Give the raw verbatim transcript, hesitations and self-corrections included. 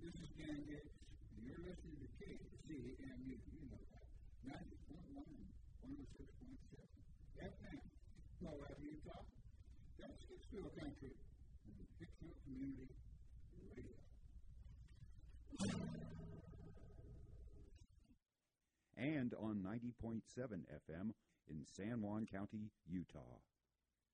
This is Dan Hicks. You're listening to K C M U, you know that, ninety point one and one oh six point seven. F M, Moab, Utah. That's Hicksville Country and Hicksville Community Radio. And on ninety point seven F M in San Juan County, Utah.